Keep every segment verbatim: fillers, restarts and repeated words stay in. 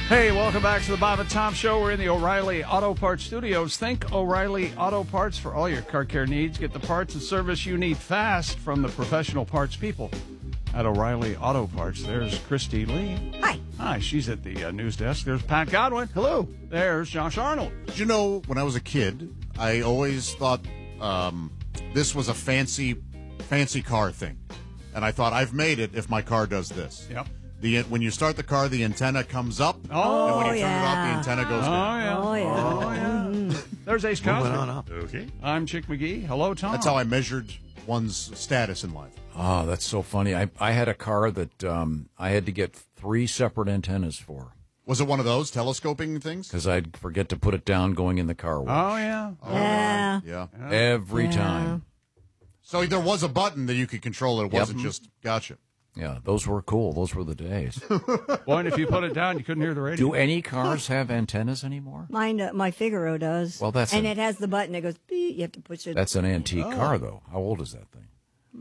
Hey, welcome back to the Bob and Tom Show. We're in the O'Reilly Auto Parts Studios. Think O'Reilly Auto Parts for all your car care needs. Get the parts and service you need fast from the professional parts people at O'Reilly Auto Parts. There's Christy Lee. Hi. Hi, she's at the uh, news desk. There's Pat Godwin. Hello. There's Josh Arnold. Did you know, when I was a kid, I always thought um, this was a fancy, fancy car thing. And I thought, I've made it if my car does this. Yep. The, when you start the car, the antenna comes up. Oh, and when you turn yeah. it off, the antenna goes Oh, down. yeah. Oh, yeah. Oh, yeah. There's Ace Moving Cosby. on up. Okay. I'm Chick McGee. Hello, Tom. That's how I measured one's status in life. Oh, that's so funny. I, I had a car that um, I had to get three separate antennas for Was it one of those telescoping things? because I'd forget to put it down going in the car wash. Oh, yeah. Yeah. Yeah. Every Yeah. time. So there was a button that you could control. It wasn't Yep. just, gotcha. Yeah, those were cool. Those were the days. Boy, and if you put it down, you couldn't hear the radio. Do any cars have antennas anymore? Mine, uh, my Figaro does. Well, that's and a- it has the button that goes beep. You have to push it. That's an antique Oh. car, though. How old is that thing?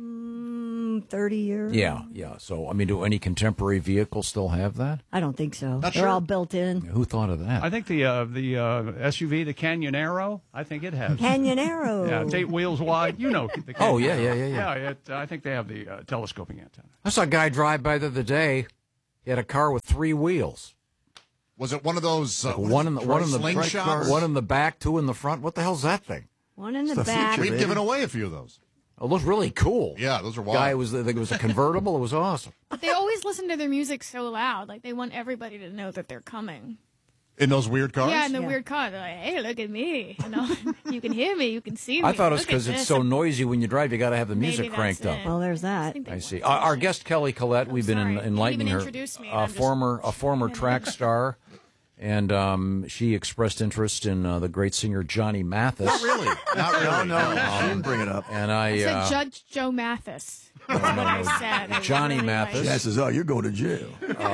mm, thirty years. Yeah, yeah. So, I mean, do any contemporary vehicles still have that? I don't think so. Not They're sure. all built in. Who thought of that? I think the uh, the uh, S U V, the Canyonero, I think it has. Canyonero. Yeah, it's eight wheels wide. You know the Oh, yeah, Canyonero. yeah, yeah, yeah. Yeah, it, I think they have the uh, telescoping antenna. I saw a guy drive by the other day. He had a car with three wheels. Was it one of those uh, Like one in the one in the slingshots? one in the back, two in the front. What the hell's that thing? One in the, the back. We've given away a few of those. It looked really cool. Yeah, those are wild. Guy was I think it was a convertible. It was awesome. But they always listen to their music so loud. Like, they want everybody to know that they're coming. In those weird cars? Yeah, in the Yeah. weird car. They're like, hey, look at me. You know, you can hear me. You can see me. I thought it was Look at because it's this." so noisy when you drive. You got to have the Maybe music that's cranked up. it. Well, there's that. think they I want see. to Our, our listen. guest Kelly Collette, we've been sorry. en- You didn't enlightening even her. introduce me, A I'm just- former a former track star, and um, she expressed interest in uh, the great singer Johnny Mathis. Not really. Not really. No, no, she didn't bring it up. And I, I said uh, Judge Joe Mathis. That's what I said. I Johnny really Mathis. liked- Dad says, "Oh, you're going to jail."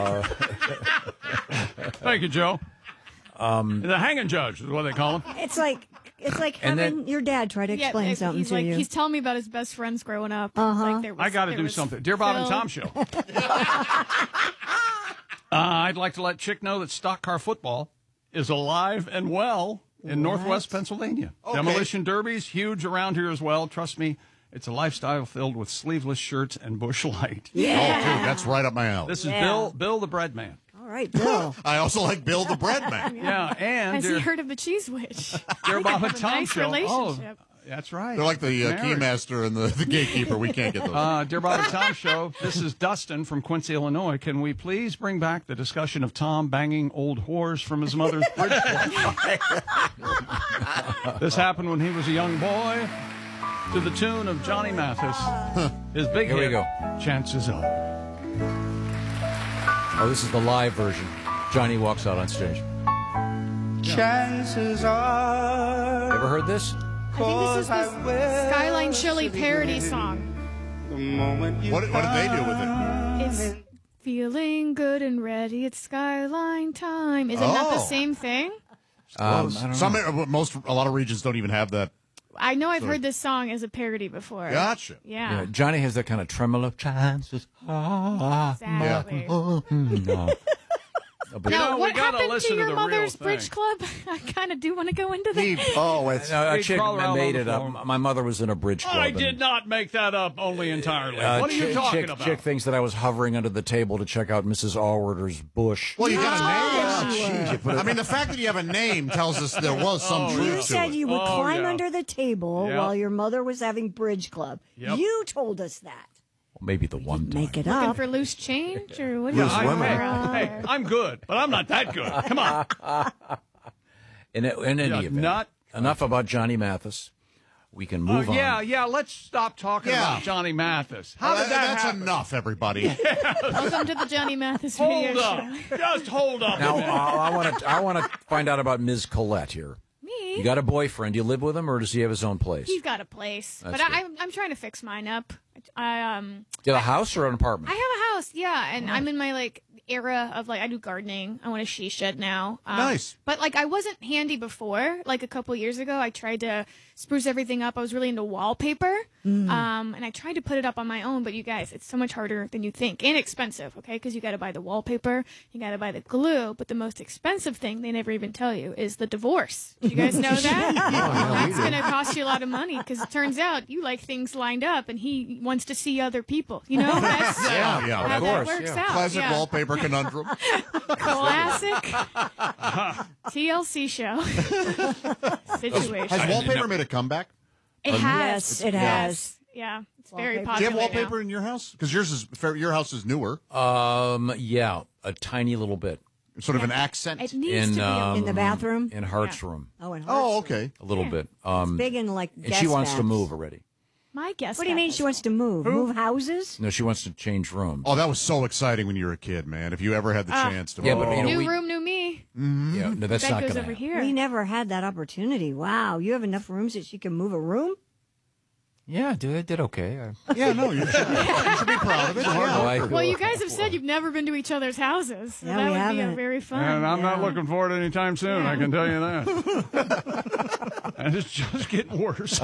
Thank you, Joe. Um, the hanging judge is what they call him. It's like it's like And having then- your dad try to Yeah, explain it- something he's to like, you. He's telling me about his best friends growing up. Uh-huh. Like there was, I got to there do was something. Dear Bob and Phil. Tom Show. uh, I'd like to let Chick know that stock car football is alive and well in northwest Pennsylvania. Okay. Demolition derbies, huge around here as well. Trust me, it's a lifestyle filled with sleeveless shirts and Busch Light. Oh, dude, that's right up my alley. This is Yeah. Bill, Bill the Bread Man. All right, Bill. I also like Bill the Bread Man. Yeah, and Has dear, he heard of the Cheese Witch? dear They Bob have and a Tom nice Show. relationship. Oh, that's right. They're like the uh, Marriage. keymaster and the, the gatekeeper. We can't get those. Uh, dear Bob and Tom Show, this is Dustin from Quincy, Illinois. Can we please bring back the discussion of Tom banging old whores from his mother's bridge club? This happened when he was a young boy to the tune of Johnny Mathis. His big Here we hit, go. Chances Are. Oh, this is the live version. Johnny walks out on stage. Chances are Ever heard this? I think this is the Skyline Chili parody song. the moment you What, what did they do with it? It's feeling good and ready. It's Skyline time. Is it not the Oh. same thing? Um, I don't Some, know. uh, most, a lot of regions don't even have that. I know I've heard this song as a parody before. Gotcha. Yeah. Yeah, Johnny has that kind of tremolo. Chances are. Exactly. No. But Now, know, we what gotta happened listen to to your the real mother's thing. bridge club? I kind of do want to go into that. He, Oh, it's No, a Hey, chick crawl around made on it the up. floor. My mother was in a bridge club. I and, did not make that up only entirely. uh, what are you chick, talking chick, about? Chick thinks that I was hovering under the table to check out Missus Allworder's bush. well, you got Oh, a name. I mean, the fact that you have a name tells us there was some Oh, truth You to said it. you would Oh, climb yeah. under the table Yep. while your mother was having bridge club. Yep. You told us that. Maybe the one time. Make it Looking up. for loose change or what? Loose are you women. looking for? Hey, hey, I'm good, but I'm not that good. Come on. In, in any Yeah, event, not- enough about Johnny Mathis. We can Uh, move on. yeah, yeah, let's stop talking Yeah. about Johnny Mathis. How Well, did that that's happen? enough, everybody. Welcome to the Johnny Mathis radio Hold up. show. Just hold up. Now a minute. uh, I want to. I want to find out about Miz Colette here. Me? You got a boyfriend? Do you live with him, or does he have his own place? He's got a place, That's but good. I, I'm I'm trying to fix mine up. I um Do you have a house or an apartment? I have a house, yeah, and I'm in my like era of like I do gardening. I want a she shed now. Um, Nice. But like I wasn't handy before. Like a couple years ago, I tried to spruce everything up. I was really into wallpaper. Um, and I tried to put it up on my own, but you guys, it's so much harder than you think and expensive, okay? Because you got to buy the wallpaper, you got to buy the glue, but the most expensive thing they never even tell you is the divorce. Do you guys know that? That's going to cost you a lot of money because it turns out you like things lined up and he wants to see other people. You know, that's Yeah, yeah, how of that course. works yeah. out. Classic yeah. wallpaper conundrum. Classic T L C show situation. Has wallpaper made a comeback? It has. Yes, it has. Yeah, it's very Wallpaper. popular. Do you have wallpaper now. in your house? Because yours is your house is newer, Um, yeah, a tiny little bit sort of an accent. It needs in to be. um, In the bathroom? in Hart's room, Oh, and Oh, Hart's okay. a little bit. Um, big in like. and she guest wants to baths. move already. My guess. What do you mean she wants to move? Move houses? No, she wants to change rooms. Oh, that was so exciting when you were a kid, man. If you ever had the Ah. chance to Yeah, move. but, you know, New we- room, new me. Yeah, no, that's That not goes going to over happen. here. We never had that opportunity. Wow, you have enough rooms that she can move a room? Yeah, dude, I did okay. I, yeah, no, you should, you should be proud of it. no, Yeah. I- Well, you guys have said you've never been to each other's houses. So Yeah, that we would be a haven't. very fun. And I'm not Yeah. looking for it anytime soon, I can tell you that. And it's just getting worse. in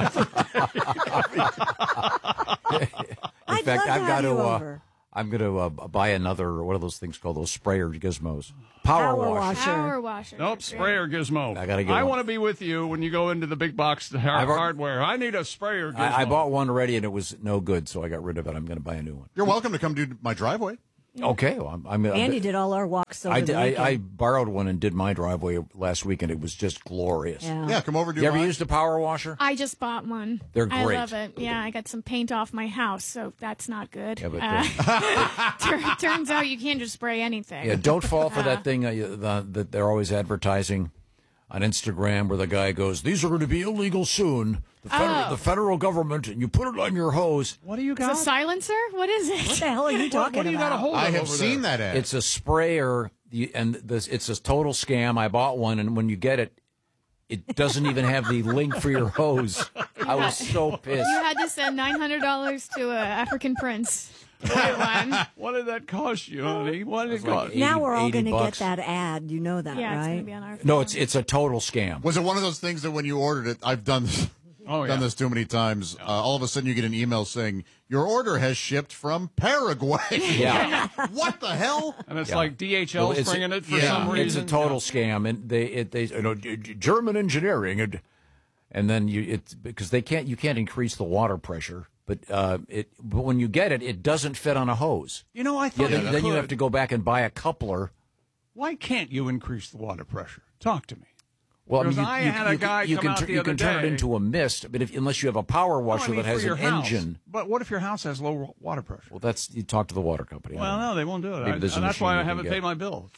I'd fact, love to I've have got to. you Uh, over. I'm going to uh, buy another. What are those things called? Those sprayer gizmos. Power, Power washer. washer. Power washer. Nope, sprayer gizmo. I gotta get I one. want to be with you when you go into the big box har- I've al- hardware. I need a sprayer gizmo. I, I bought one already and it was no good, so I got rid of it. I'm going to buy a new one. You're welcome to come do my driveway. Okay, well, I'm. I'm Andy did all our walks over I, the did, I, weekend. I borrowed one and did my driveway last week, and it was just glorious. yeah. Yeah, come over do You ever mine. used a power washer? I just bought one. They're I great. love it. Yeah, I got some paint off my house, so that's not good. Yeah, but, Uh, tur- turns out you can't just spray anything. Yeah, don't fall for that thing uh, you- the, that they're always advertising on Instagram, where the guy goes, "These are going to be illegal soon. The federal, Oh. the federal government," and you put it on your hose. What do you It's got? a silencer? What is it? What the hell are you talking what do you got about? a hold I of have over seen there? that ad. It's a sprayer, you- and this, it's a total scam. I bought one, and when you get it, it doesn't even have the link for your hose. I was so pissed. You had to send nine hundred dollars to an African prince. to get one. What did that cost you, honey? What did it like cost? eighty- Now we're all eighty going to get bucks. that ad. You know that, Yeah, it's right? going to be on our No, it's it's a total scam. Was it one of those things that when you ordered it, I've done this, Oh, done yeah. this too many times. Uh, all of a sudden, you get an email saying your order has shipped from Paraguay. Yeah. What the hell? And it's Yeah. like D H L's It's- bringing it for yeah, some It's a reason. total scam, and they it, they you know G- G- German engineering, and and then you it's because they can't you can't increase the water pressure, but uh, it but when you get it, it doesn't fit on a hose. You know, I Yeah, thought then, it then you could. have to go back and buy a coupler. Why can't you increase the water pressure? Talk to me. Well, Because you, I you, had a you, guy you come can out tur- the you other can turn it day. into a mist, but if unless you have a power No, washer I mean, that has for your an house. engine, But what if your house has low water pressure? well, that's you talk to the water company. I Well, don't know. no, they won't do it. Maybe I, there's a and that's machine why you I can haven't get. paid my bill.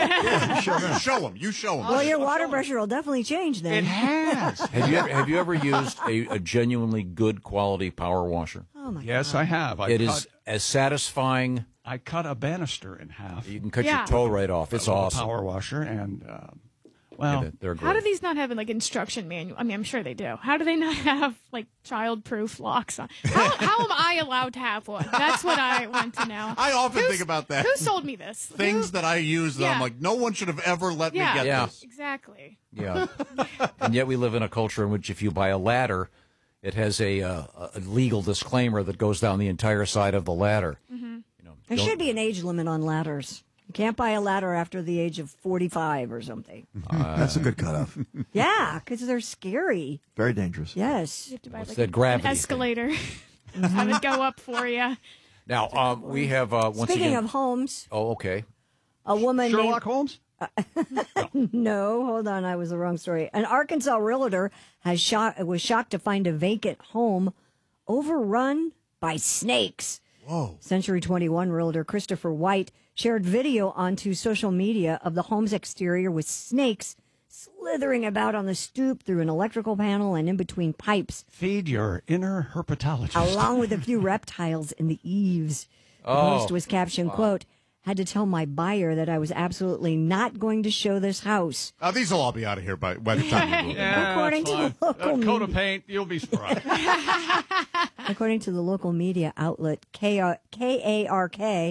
You show them. You show them. Well, your water pressure will definitely change then. It has. Have you ever, have you ever used a, a genuinely good quality power washer? Oh my Yes, I have. I It cut, is as satisfying. I cut a banister in half. You can cut Yeah. your toe right off. It's with a awesome. power washer, and uh, Yeah, well, they're- they're great. How do these not have like instruction manual? I mean, I'm sure they do. How do they not have like child-proof locks on? How, how am I allowed to have one? That's what I want to know. I often Who's- think about that. Who sold me this? Things Who- that I use that I'm Yeah. like, no one should have ever let Yeah. me get Yeah. this. Exactly. Yeah. And yet we live in a culture in which if you buy a ladder, it has a, uh, a legal disclaimer that goes down the entire side of the ladder. Mm-hmm. You know, There don't- should be an age limit on ladders. You can't buy a ladder after the age of forty-five or something. That's a good cutoff. Yeah, because they're scary. Very dangerous. Yes. You have to buy What's like that an gravity thing? escalator. Have it go up for you. Now, um, we have, uh, once Speaking again. of homes, oh, okay. a woman Sherlock named, Holmes. No, hold on, I was the wrong story. An Arkansas realtor has shocked was shocked to find a vacant home overrun by snakes. Whoa. Century twenty-one realtor Christopher White shared video onto social media of the home's exterior with snakes slithering about on the stoop through an electrical panel and in between pipes, Feed your inner herpetologist. along with a few reptiles in the eaves. The Oh, post was captioned, quote, had to tell my buyer that I was absolutely not going to show this house. Uh, these will all be out of here by, by the time you move. Yeah, According that's to the fine. local That coat of media. paint, you'll be surprised. According to the local media outlet K R K A R K,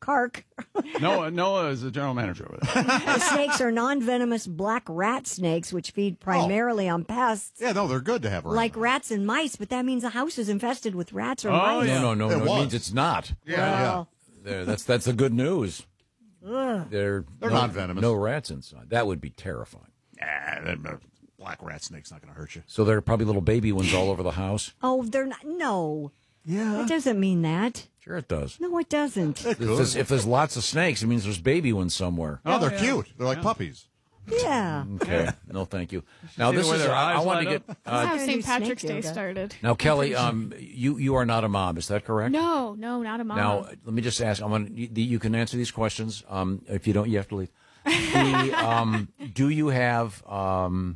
Kark. Noah, Noah is the general manager over there. The snakes are non-venomous black rat snakes, which feed primarily on pests. Yeah, no, they're good to have around. Like rats and mice, but that means the house is infested with rats or Oh, mice. yeah. No, no, no, It no. It was. means it's not. yeah, Well, There, that's that's the good news. They're They're no, non-venomous. No rats inside. That would be terrifying. yeah. Nah, that- uh, black rat snake's not going to hurt you. So there are probably little baby ones all over the house. oh, they're not. No, Yeah. that doesn't mean that. Sure, it does. No, it doesn't. It If there's, if there's lots of snakes, it means there's baby ones somewhere. Oh, they're yeah. cute. They're like puppies. Yeah. Okay. No, thank you. Now see this the way is. their I, I eyes want to light get. up? That's Uh, how do Saint snake Patrick's Day yoga. started. now, Kelly, um, you you are not a mom. Is that correct? No, no, not a mom. Now, let me just ask. I want you, you can answer these questions. Um, if you don't, you have to leave. The, um, do you have um,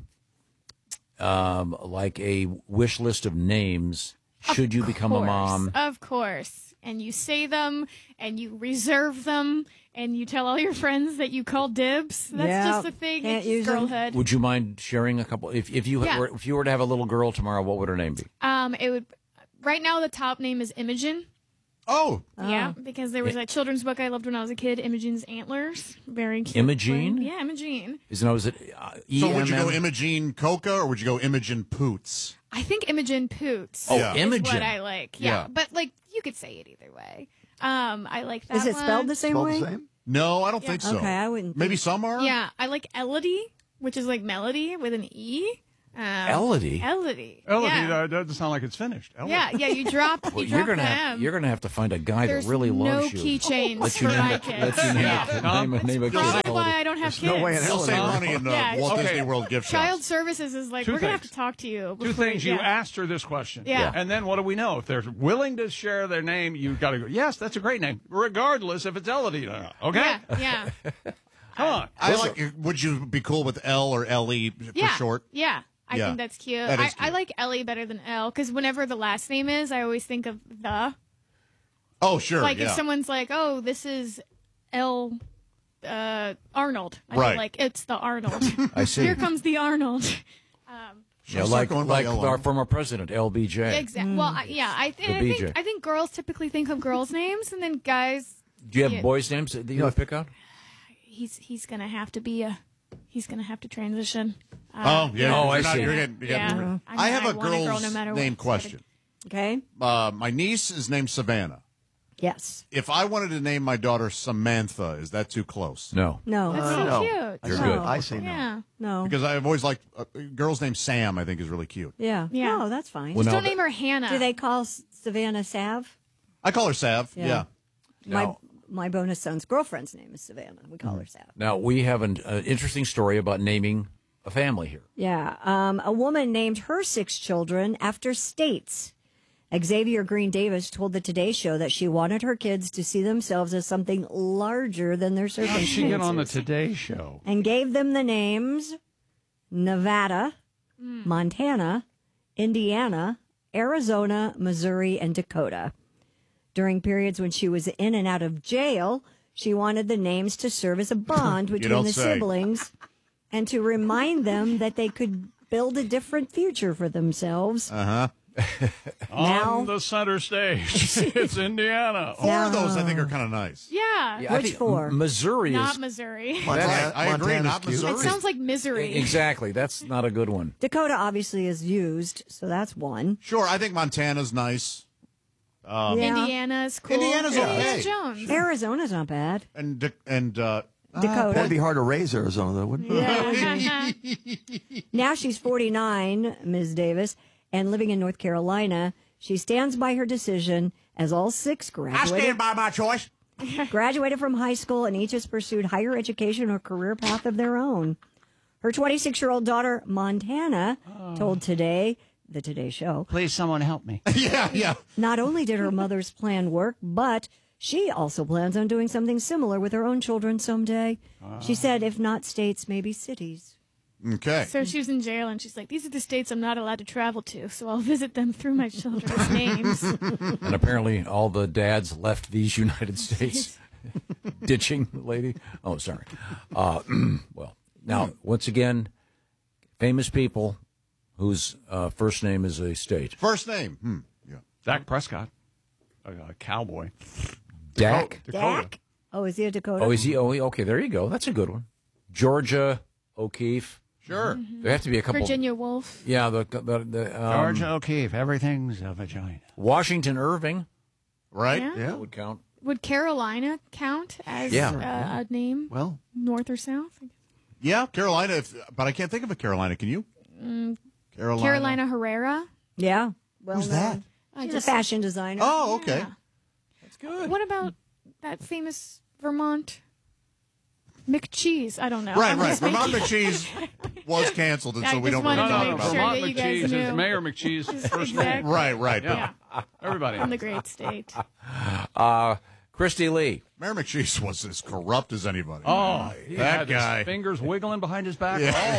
um, like a wish list of names? Should you become a course, mom? Of course. And you say them, and you reserve them, and you tell all your friends that you call dibs. That's Yeah, just the thing. can't It's use 'em. girlhood. Would you mind sharing a couple? If if you Yeah. were if you were to have a little girl tomorrow, what would her name be? Um, it would. Right now, the top name is Imogen. Oh, Yeah, because there was a children's book I loved when I was a kid, Imogen's Antlers. Very cute. Imogene? Yeah, Imogene. Is no, is it uh, E so would you M M? go Imogen Coca or would you go Imogen Poots? I think Imogen Poots. Oh, Yeah. is Imogen. what I like. Yeah, Yeah. but like you could say it either way. Um, I like that. Is it one. spelled the same Spelled way? the same? No, I don't think so. Okay, I wouldn't Maybe think- some are. Yeah, I like Elodie, which is like melody with an E. Um, Elodie? Elodie. Elodie, Yeah. uh, doesn't sound like it's finished. Elodie. yeah, yeah. You drop. Well, you you're drop gonna the have M. you're gonna have to find a guy There's that really no loves you. keychains Let for you name my it. kids. Let you name Yeah. it. Name a name a kid. Probably why Elodie. I don't have kids. no way in They'll hell. save no. money in the Yeah. Walt Okay. Disney World gift Child shops. services is like Two we're gonna have things. to talk to you. Two before- things. You yeah. asked her this question. Yeah. And then what do we know? If they're willing to share their name, you've got to go, yes, that's a great name, regardless if it's Elodie or not. Okay? Yeah, yeah, Come on. I like. Would you be cool with L or L E for yeah. short? Yeah, I Yeah. think that's cute. That is I, I cute. like Ellie better than L because whenever the last name is, I always think of the. Oh, sure. Like yeah. if someone's like, "Oh, this is L uh, Arnold," I Right. feel like it's the Arnold. I see. Here comes the Arnold. Yeah, I'll start like going by like L our R. former president L B J. Exactly. Well, I, yeah, I, th- The I B J. think I think girls typically think of girls' names, and then guys, Do you have Yeah. boys' names that you pick out? he's he's gonna have to be a, he's gonna have to transition. Oh, yeah. Oh, you're I not- see. You're getting, you're Yeah. getting- Mhm. I have I a want a girl girl's no matter what. name question. Okay. Uh, my niece is named Savannah. Yes. If I wanted to name my daughter Samantha, is that too close? No. No. That's so no. cute. You're No. good. I say no. Yeah. No. Because I've always liked uh, a girl's name Sam. I think is really cute. Yeah. Yeah. No, that's fine. Well, Just now don't name her Hannah. Do they call S- Savannah Sav? I call her Sav. Yeah. Yeah. My No. my bonus son's girlfriend's name is Savannah. We call her Sav. Now we have an uh, interesting story about naming a family here. Yeah. Um, a woman named her six children after states. Xavier Green Davis told the Today Show that she wanted her kids to see themselves as something larger than their How did she get on the circumstances, Today Show? and gave them the names Nevada, Montana, Indiana, Arizona, Missouri, and Dakota. During periods when she was in and out of jail, she wanted the names to serve as a bond between don't the say. siblings and to remind them that they could build a different future for themselves. Uh huh. Now- On the center stage, it's Indiana. Four of those I think are kind of nice. Yeah. Yeah, I Which think four? M- Missouri Not is Missouri. Montana, I agree, Montana's not cute. Missouri. It sounds like misery. exactly. That's not a good one. Dakota obviously is used, so that's one. Sure, I think Montana's nice. Yeah. Indiana's cool. Indiana's Indiana okay. Jones. Arizona's not bad. And Dic- and uh, Dakota. That'd be hard to raise Arizona, though, wouldn't it? Yeah. Now she's forty-nine, Miz Davis, and living in North Carolina. She stands by her decision as all six graduated, by my choice. graduated from high school and each has pursued higher education or career path of their own. Her twenty-six-year-old daughter, Montana, told Today, the Today Show, Please, someone help me. Yeah, yeah. not only did her mother's plan work, but she also plans on doing something similar with her own children someday. She said, if not states, maybe cities. Okay. So she was in jail, and she's like, "These are the states I'm not allowed to travel to, so I'll visit them through my children's names." And apparently, all the dads left these United States, ditching the lady. Oh, sorry. Uh, well, now once again, famous people whose uh, first name is a state. First name. Hmm. Yeah. Dak Prescott, a, a cowboy. Dak. Dakota. Dak? Oh, is he a Dakota? Oh, is he? Oh, he- okay. There you go. That's a good one. Georgia O'Keeffe. Sure. There have to be a couple. Virginia Woolf. Yeah, the, the, the um, Georgia O'Keeffe, everything's a vagina. Washington Irving. Right? Yeah. Yeah. That would count. Would Carolina count as Yeah. uh, a name? Well, North or South? yeah, Carolina, if, but I can't think of a Carolina. Can you? Mm, Carolina. Carolina Herrera. Yeah. Well Who's known. that? I She's just a fashion designer. Oh, okay. Yeah. That's good. What about that famous Vermont McCheese? I don't know. Right, I'm right. just Vermont making- McCheese was canceled, and I so we just don't really wanted No, to talk no, make about sure it. Vermont that you guys McCheese is knew. Mayor McCheese's first name. Exactly. Right, right. Yeah, everybody. From the great state. Uh, Christy Lee. Mayor McCheese was as corrupt as anybody. Oh, he that had guy. his fingers wiggling behind his back all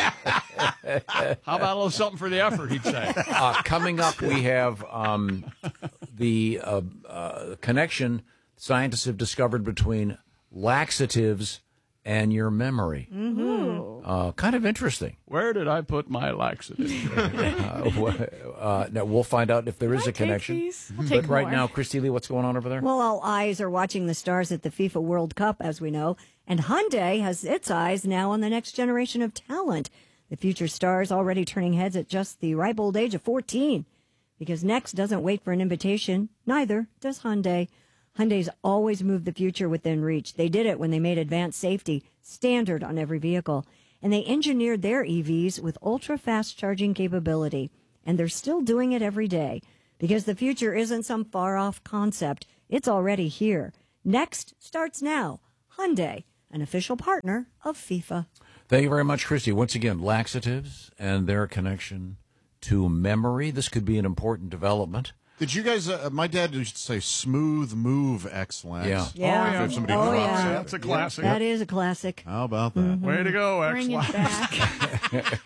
the time. How about a little something for the effort, he'd say. Uh, coming up, we have um, the uh, uh, connection scientists have discovered between laxatives and your memory. Uh, kind of interesting. Where did I put my laxative? Uh, wh- uh, now we'll find out if there is Can I a connection. take these? I'll But take right more. now, Christy Lee, what's going on over there? Well, all eyes are watching the stars at the FIFA World Cup, as we know, and Hyundai has its eyes now on the next generation of talent. The future stars already turning heads at just the ripe old age of fourteen. Because Next doesn't wait for an invitation, neither does Hyundai. Hyundai's always moved the future within reach. They did it when they made advanced safety standard on every vehicle. And they engineered their E Vs with ultra-fast charging capability. And they're still doing it every day. Because the future isn't some far-off concept. It's already here. Next starts now. Hyundai, an official partner of FIFA. Thank you very much, Christy. Once again, laxatives and their connection to memory. This could be an important development. Did you guys? Uh, my dad used to say "smooth move excellence." Yeah. Yeah. If somebody Oh, drops yeah. it. That's a classic. That is a classic. How about that? Way to go, Bring it X-Lax.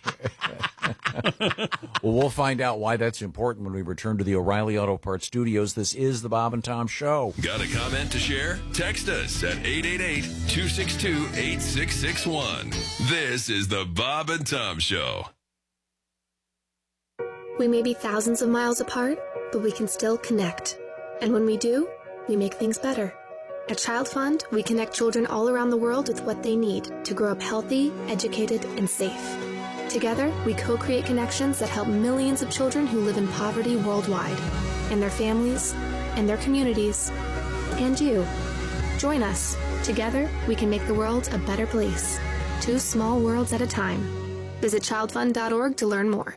back. Well, we'll find out why that's important when we return to the O'Reilly Auto Parts studios. This is the Bob and Tom Show. Got a comment to share? Text us at eight eight eight, two six two, eight six six one. This is the Bob and Tom Show. We may be thousands of miles apart, but we can still connect. And when we do, we make things better. At Child Fund, we connect children all around the world with what they need to grow up healthy, educated, and safe. Together, we co-create connections that help millions of children who live in poverty worldwide, and their families, and their communities, and you. Join us. Together, we can make the world a better place. Two small worlds at a time. Visit child fund dot org to learn more.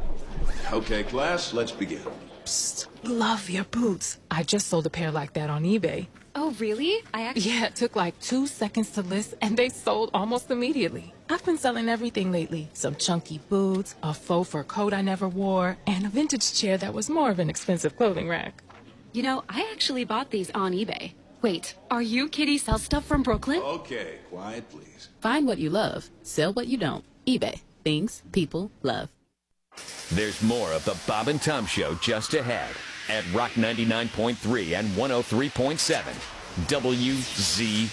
Okay, class, let's begin. Psst, love your boots. I just sold a pair like that on eBay. Oh, really? I actually... Yeah, it took like two seconds to list, and they sold almost immediately. I've been selling everything lately. Some chunky boots, a faux fur coat I never wore, and a vintage chair that was more of an expensive clothing rack. You know, I actually bought these on eBay. Wait, are you Kitty Sell Stuff from Brooklyn? Okay, quiet, please. Find what you love. Sell what you don't. eBay. Things people love. There's more of the Bob and Tom Show just ahead at Rock ninety-nine point three and one oh three point seven W Z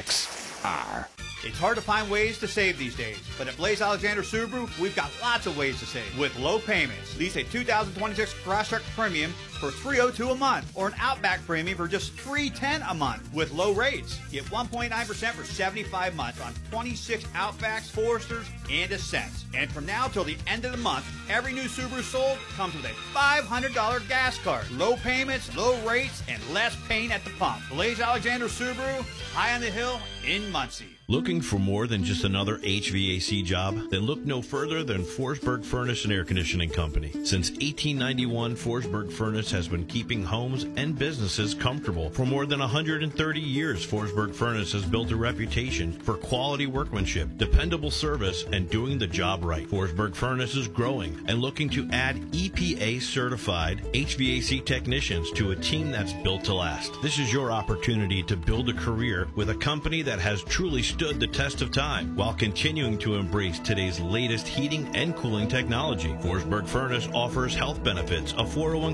X R. It's hard to find ways to save these days, but at Blaze Alexander Subaru, we've got lots of ways to save. With low payments, lease a two thousand twenty-six Crosstrek Premium for three hundred two dollars a month, or an Outback Premium for just three hundred ten dollars a month. With low rates, get one point nine percent for seventy-five months on twenty-six Outbacks, Foresters, and Ascents. And from now till the end of the month, every new Subaru sold comes with a five hundred dollars gas card. Low payments, low rates, and less pain at the pump. Blaze Alexander Subaru, high on the hill in Muncie. Looking for more than just another H V A C job? Then look no further than Forsberg Furnace and Air Conditioning Company. Since eighteen ninety-one, Forsberg Furnace has been keeping homes and businesses comfortable. For more than one hundred thirty years, Forsberg Furnace has built a reputation for quality workmanship, dependable service, and doing the job right. Forsberg Furnace is growing and looking to add E P A-certified H V A C technicians to a team that's built to last. This is your opportunity to build a career with a company that has truly stood the test of time while continuing to embrace today's latest heating and cooling technology. Forsberg Furnace offers health benefits, a four oh one k retirement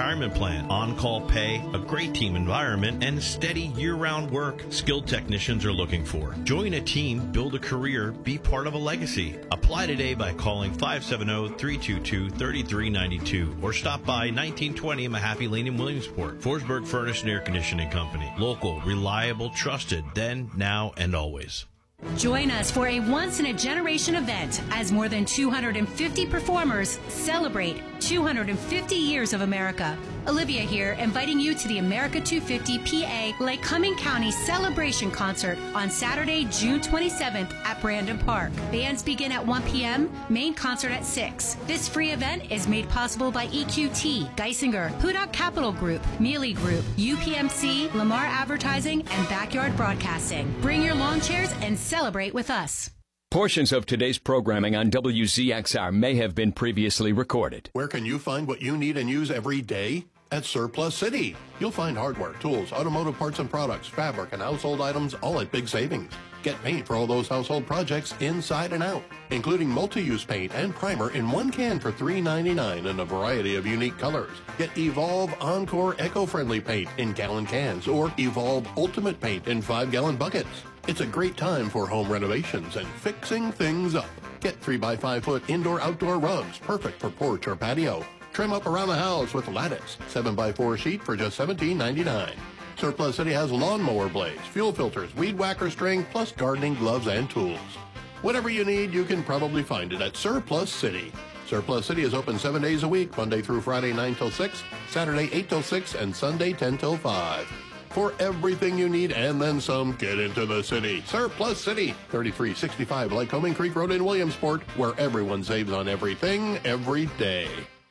retirement plan, on-call pay, a great team environment, and steady year-round work skilled technicians are looking for. Join a team, build a career, be part of a legacy. Apply today by calling five seven zero, three two two, three three nine two or stop by nineteen twenty Mahaffey Lane in Williamsport. Forsberg Furnace and Air Conditioning Company. Local, reliable, trusted, then, now, and always. Join us for a once-in-a-generation event as more than two hundred fifty performers celebrate two hundred fifty years of America. Olivia here, inviting you to the America two fifty P A Lycoming County Celebration Concert on Saturday, June twenty-seventh at Brandon Park. Bands begin at one p.m., main concert at six. This free event is made possible by E Q T, Geisinger, Hudak Capital Group, Mealy Group, U P M C, Lamar Advertising, and Backyard Broadcasting. Bring your lawn chairs and celebrate with us. Portions of today's programming on W Z X R may have been previously recorded. Where can you find what you need and use every day? At Surplus City. You'll find hardware, tools, automotive parts and products, fabric, and household items all at big savings. Get paint for all those household projects inside and out, including multi-use paint and primer in one can for three ninety-nine in a variety of unique colors. Get Evolve Encore Eco-Friendly paint in gallon cans or Evolve Ultimate paint in five-gallon buckets. It's a great time for home renovations and fixing things up. Get three by five foot indoor-outdoor rugs, perfect for porch or patio. Trim up around the house with lattice, seven by four sheet for just seventeen ninety-nine. Surplus City has lawnmower blades, fuel filters, weed whacker string, plus gardening gloves and tools. Whatever you need, you can probably find it at Surplus City. Surplus City is open seven days a week, Monday through Friday nine till six, Saturday eight till six, and Sunday ten till five. For everything you need and then some, get into the city. Surplus City, thirty-three sixty-five Lycoming Creek Road in Williamsport, where everyone saves on everything every day.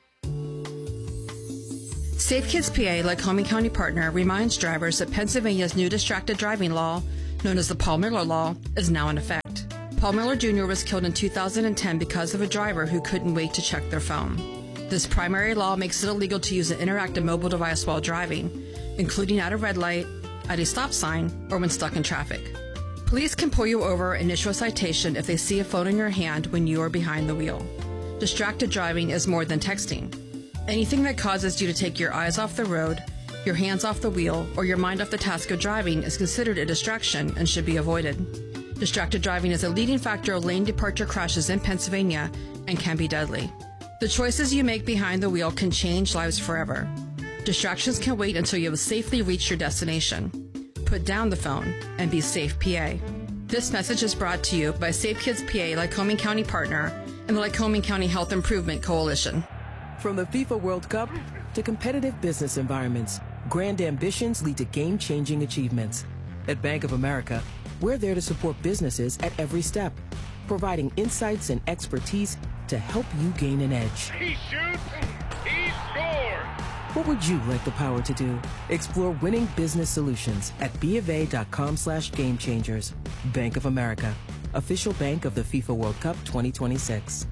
Safe Kids P A, Lycoming County partner, reminds drivers that Pennsylvania's new distracted driving law, known as the Paul Miller Law, is now in effect. Paul Miller Junior was killed in two thousand ten because of a driver who couldn't wait to check their phone. This primary law makes it illegal to use an interactive mobile device while driving, including at a red light, at a stop sign, or when stuck in traffic. Police can pull you over and issue a citation if they see a phone in your hand when you are behind the wheel. Distracted driving is more than texting. Anything that causes you to take your eyes off the road, your hands off the wheel, or your mind off the task of driving is considered a distraction and should be avoided. Distracted driving is a leading factor of lane departure crashes in Pennsylvania and can be deadly. The choices you make behind the wheel can change lives forever. Distractions can wait until you have safely reached your destination. Put down the phone and be safe, P A. This message is brought to you by Safe Kids P A, Lycoming County partner, and the Lycoming County Health Improvement Coalition. From the FIFA World Cup to competitive business environments, grand ambitions lead to game-changing achievements. At Bank of America, we're there to support businesses at every step, providing insights and expertise to help you gain an edge. He shoots, he scores! What would you like the power to do? Explore winning business solutions at bofa.com slash game changers. Bank of America, official bank of the FIFA World Cup twenty twenty-six.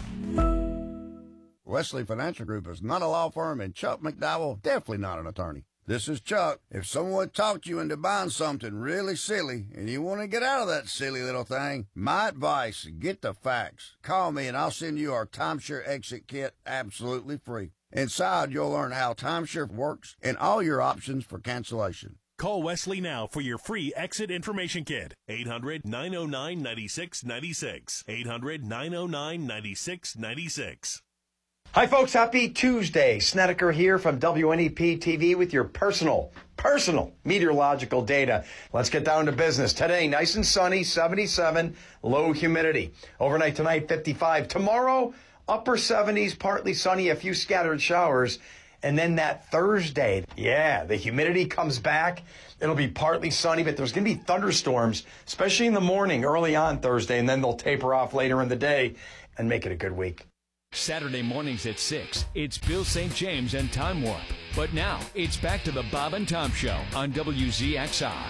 Wesley Financial Group is not a law firm, and Chuck McDowell definitely not an attorney. This is Chuck. If someone talked you into buying something really silly and you want to get out of that silly little thing, my advice, get the facts. Call me and I'll send you our timeshare exit kit absolutely free. Inside, you'll learn how timeshare works and all your options for cancellation. Call Wesley now for your free exit information kit. eight hundred, nine oh nine, nine six nine six. eight hundred, nine oh nine, nine six nine six. Hi, folks. Happy Tuesday. Snedeker here from W N E P T V with your personal, personal meteorological data. Let's get down to business. Today, nice and sunny, seventy-seven, low humidity. Overnight tonight, fifty-five. Tomorrow, upper seventies, partly sunny, a few scattered showers. And then that Thursday, yeah, the humidity comes back. It'll be partly sunny, but there's going to be thunderstorms, especially in the morning, early on Thursday, and then they'll taper off later in the day and make it a good week. Saturday mornings at six, it's Bill Saint James and Time Warp. But now, it's back to the Bob and Tom Show on W Z X R.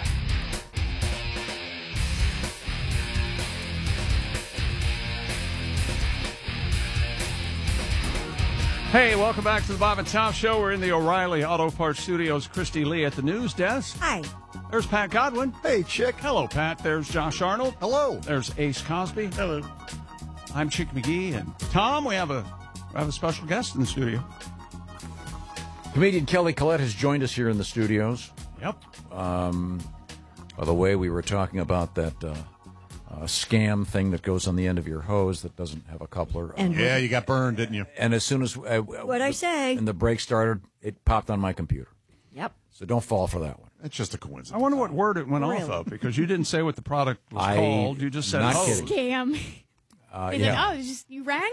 Hey, welcome back to the Bob and Tom Show. We're in the O'Reilly Auto Parts Studios. Christy Lee at the news desk. Hi. There's Pat Godwin. Hey, Chick. Hello, Pat. There's Josh Arnold. Hello. There's Ace Cosby. Hello. I'm Chick McGee, and Tom, we have a we have a special guest in the studio. Comedian Kelly Collette has joined us here in the studios. Yep. Um, by the way, we were talking about that uh, uh, scam thing that goes on the end of your hose that doesn't have a coupler. And yeah, you got burned, didn't you? And as soon as uh, What'd I say? And the break started, it popped on my computer. Yep. So don't fall for that one. It's just a coincidence. I wonder what word it went Really? off of, because you didn't say what the product was I- called. You just said, not oh. kidding. Scam. Uh, He's yeah. like, oh, it's just you rang?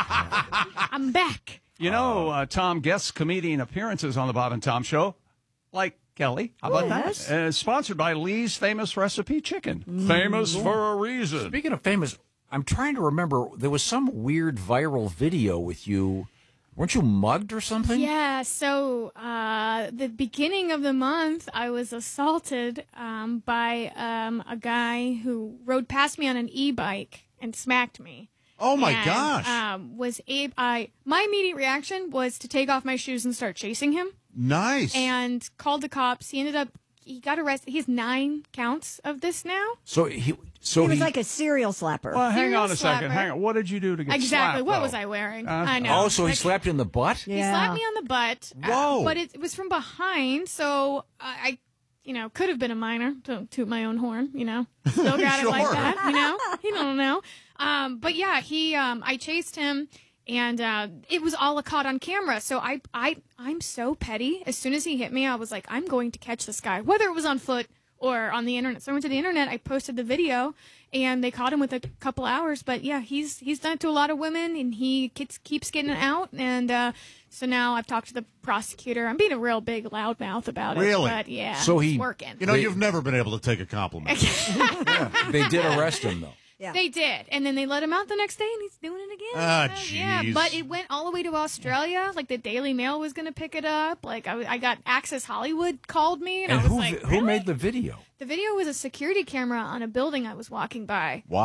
I'm back. You know, uh, Tom guests comedian appearances on the Bob and Tom Show, like Kelly. How about Yes. that? Uh, sponsored by Lee's Famous Recipe Chicken. Famous for a reason. Speaking of famous, I'm trying to remember. There was some weird viral video with you. Weren't you mugged or something? Yeah, so uh, the beginning of the month, I was assaulted um, by um, a guy who rode past me on an e-bike and smacked me. Oh, my And, gosh. Um, was ab- I my immediate reaction was to take off my shoes and start chasing him. Nice. And called the cops. He ended up he got arrested. He has nine counts of this now. So he, so he he, was like a serial slapper. Well, hang Serial on a second. slapper. Hang on. What did you do to get Exactly. slapped, What though? was I wearing? Uh, I know. oh, so he Like, slapped you in the butt? He Yeah. slapped me on the butt. uh, Whoa. but it, it was from behind, so I, I, you know, could have been a minor. Don't toot my own horn, you know. Still got it like Sure. that, you know. You don't know. Um, but yeah, he, um, I chased him, and uh, it was all caught on camera. So I, I, I'm so petty. As soon as he hit me, I was like, I'm going to catch this guy, whether it was on foot or on the internet. So I went to the internet. I posted the video, and they caught him with a couple hours. But yeah, he's he's done it to a lot of women, and he keeps keeps getting out. And uh, so now I've talked to the prosecutor. I'm being a real big loudmouth about it. Really? But yeah, So he- it's working. You know, They- you've never been able to take a compliment. They did arrest him, though. Yeah. They did, and then they let him out the next day, and he's doing it again. Ah, Uh, yeah, jeez. but it went all the way to Australia. Like the Daily Mail was going to pick it up. Like I, I got Access Hollywood called me, and, And I was who like, who really? made the video? The video was a security camera on a building I was walking by. Wow.